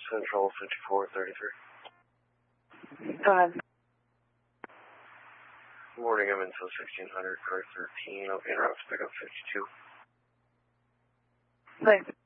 Central 5433. Go ahead. Good morning, I'm in 1600, car 13. I'll be in route to pick up 52. Thanks.